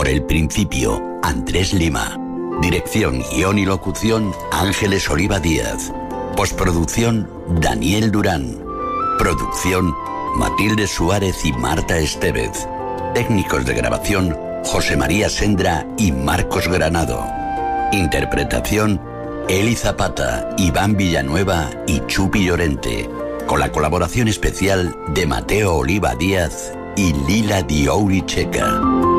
Por el principio, Andrés Lima. Dirección, guión y locución, Ángeles Oliva Díaz. Postproducción, Daniel Durán. Producción, Matilde Suárez y Marta Estevez. Técnicos de grabación, José María Sendra y Marcos Granado. Interpretación, Eli Zapata, Iván Villanueva y Chupi Llorente. Con la colaboración especial de Mateo Oliva Díaz y Lila Diouri Checa.